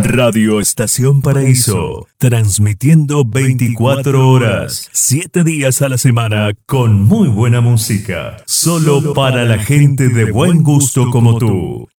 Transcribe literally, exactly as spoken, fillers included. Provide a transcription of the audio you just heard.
Radio Estación Paraíso, transmitiendo veinticuatro horas, siete días a la semana, con muy buena música, solo para la gente de buen gusto como tú.